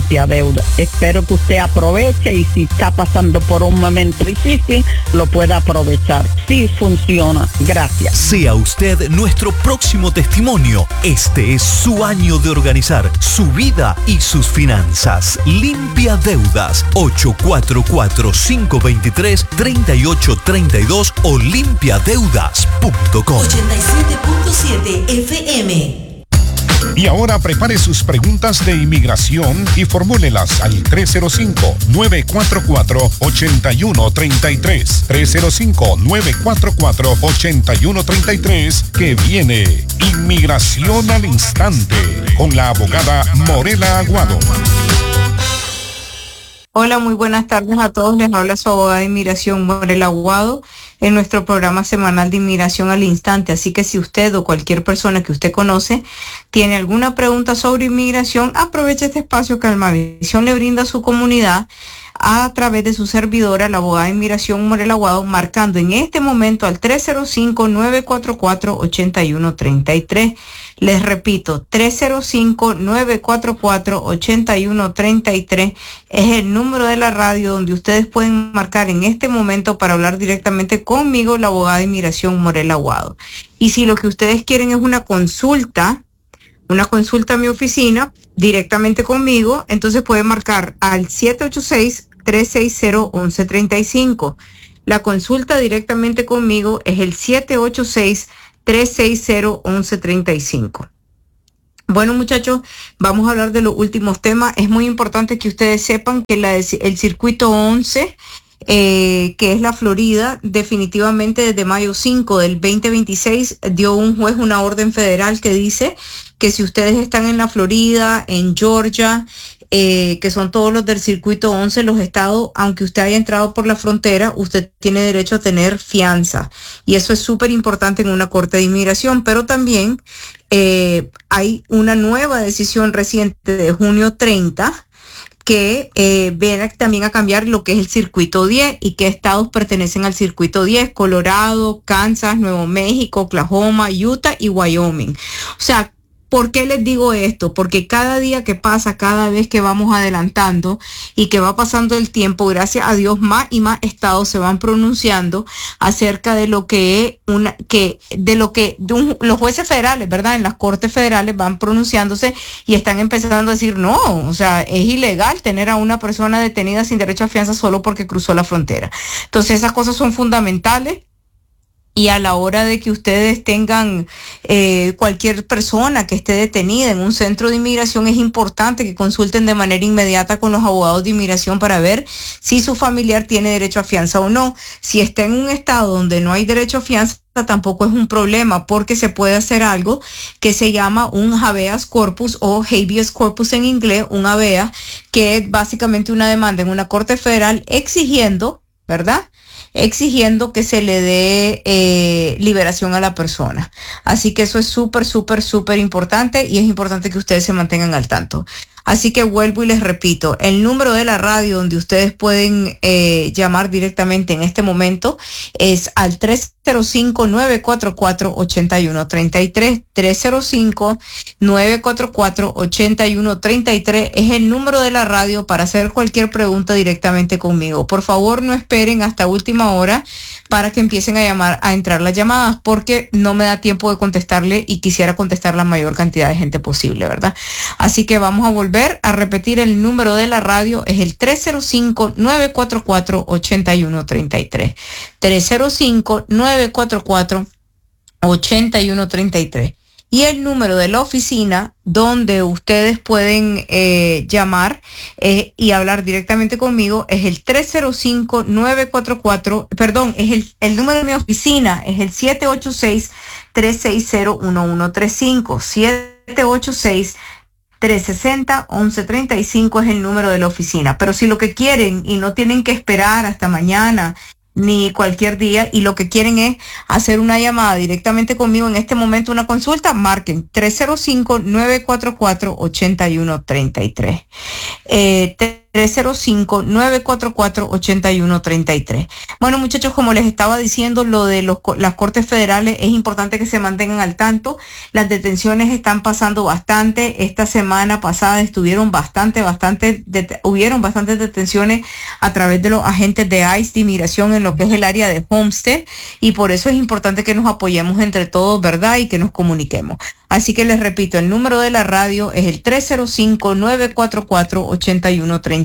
limpia deuda. Espero que usted aproveche y si está pasando por un momento difícil, lo pueda aprovechar. Sí funciona. Gracias. Sea usted nuestro próximo testimonio. Este es su año de organizar su vida y sus finanzas. Limpia deudas. 844-523-3832 o limpiadeudas.com. 87.7 FM. Y ahora prepare sus preguntas de inmigración y formúlelas al 305-944-8133. 305-944-8133, que viene Inmigración al Instante con la abogada Morela Aguado. Hola, muy buenas tardes a todos. Les habla su abogada de inmigración, Morela Aguado, en nuestro programa semanal de Inmigración al Instante. Así que si usted o cualquier persona que usted conoce tiene alguna pregunta sobre inmigración, aproveche este espacio que Almavisión le brinda a su comunidad a través de su servidora, la abogada de inmigración Morela Aguado, marcando en este momento al 305-944-8133. Les repito, 305-944-8133 es el número de la radio donde ustedes pueden marcar en este momento para hablar directamente conmigo, la abogada de inmigración Morela Aguado. Y si lo que ustedes quieren es una consulta a mi oficina directamente conmigo, entonces pueden marcar al 786-360-1135. La consulta directamente conmigo es el 786-360-1135. Bueno, muchachos, vamos a hablar de los últimos temas. Es muy importante que ustedes sepan que el circuito 11, que es la Florida, definitivamente desde mayo 5 del 2026 dio un juez una orden federal que dice que si ustedes están en la Florida, en Georgia, que son todos los del circuito 11, los estados, aunque usted haya entrado por la frontera, usted tiene derecho a tener fianza. Y eso es súper importante en una corte de inmigración, pero también hay una nueva decisión reciente de junio 30 que viene también a cambiar lo que es el circuito 10 y qué estados pertenecen al circuito 10: Colorado, Kansas, Nuevo México, Oklahoma, Utah y Wyoming. O sea, ¿por qué les digo esto? Porque cada día que pasa, cada vez que vamos adelantando y que va pasando el tiempo, gracias a Dios, más y más estados se van pronunciando acerca de lo que los jueces federales, ¿verdad? En las cortes federales van pronunciándose y están empezando a decir, no, o sea, es ilegal tener a una persona detenida sin derecho a fianza solo porque cruzó la frontera. Entonces, esas cosas son fundamentales. Y a la hora de que ustedes tengan cualquier persona que esté detenida en un centro de inmigración, es importante que consulten de manera inmediata con los abogados de inmigración para ver si su familiar tiene derecho a fianza o no. Si está en un estado donde no hay derecho a fianza, tampoco es un problema, porque se puede hacer algo que se llama un habeas corpus o habeas corpus en inglés, un habeas, que es básicamente una demanda en una corte federal exigiendo, ¿verdad?, exigiendo que se le dé liberación a la persona. Así que eso es súper, súper, súper importante y es importante que ustedes se mantengan al tanto. Así que vuelvo y les repito, el número de la radio donde ustedes pueden llamar directamente en este momento es al 305-944-8133. 305-944-8133 es el número de la radio para hacer cualquier pregunta directamente conmigo. Por favor, no esperen hasta última hora para que empiecen a entrar las llamadas, porque no me da tiempo de contestarle y quisiera contestar la mayor cantidad de gente posible, ¿verdad? Así que vamos a volver a repetir el número de la radio, es el 305-944-8133. 305-944-8133. Y el número de la oficina donde ustedes pueden llamar y hablar directamente conmigo es el 305-944, el número de mi oficina es el 786-360-1135, 786-360-1135 es el número de la oficina. Pero si lo que quieren y no tienen que esperar hasta mañana ni cualquier día y lo que quieren es hacer una llamada directamente conmigo en este momento, una consulta, marquen 305-944-8133. 305-944-8133. Bueno, muchachos, como les estaba diciendo, lo de las cortes federales es importante que se mantengan al tanto. Las detenciones están pasando bastante. Esta semana pasada hubieron bastantes detenciones a través de los agentes de ICE de inmigración en lo que es el área de Homestead, y por eso es importante que nos apoyemos entre todos, ¿verdad? Y que nos comuniquemos. Así que les repito, el número de la radio es el 305-944-8133.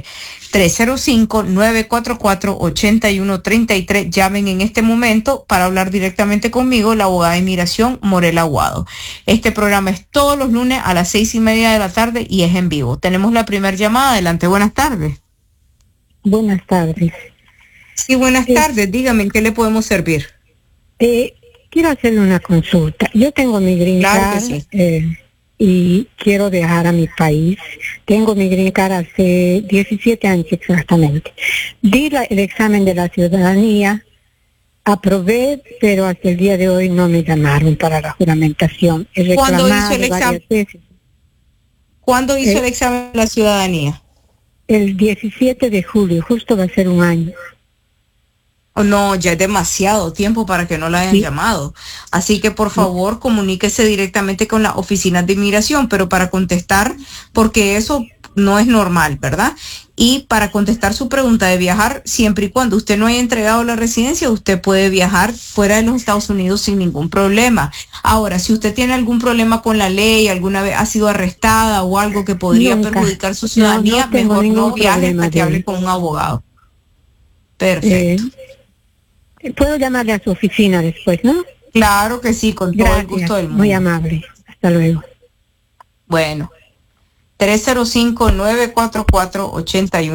305-944-8133. Llamen en este momento para hablar directamente conmigo, la abogada de inmigración Morela Aguado. Este programa es todos los lunes a las 6:30 de la tarde y es en vivo. Tenemos la primera llamada. Adelante, buenas tardes. Buenas tardes. Sí, buenas tardes. Dígame, ¿en qué le podemos servir? Quiero hacerle una consulta. Yo tengo mi green card, sí. Y quiero viajar a mi país. Tengo mi green card hace 17 años exactamente. Di el examen de la ciudadanía, aprobé, pero hasta el día de hoy no me llamaron para la juramentación. ¿Cuándo hizo el examen? ¿Cuándo hizo el examen de la ciudadanía? El 17 de julio, justo va a ser un año. No, ya es demasiado tiempo para que no la hayan llamado. Así que por favor comuníquese directamente con la oficina de inmigración, pero para contestar, porque eso no es normal, ¿verdad? Y para contestar su pregunta de viajar, siempre y cuando usted no haya entregado la residencia, usted puede viajar fuera de los Estados Unidos sin ningún problema. Ahora, si usted tiene algún problema con la ley, alguna vez ha sido arrestada o algo que podría perjudicar su ciudadanía, mejor no viaje hasta que hable con un abogado. Perfecto. Puedo llamarle a su oficina después, ¿no? Claro que sí, con todo el gusto del mundo. Muy amable. Hasta luego. Bueno, 305-944-81.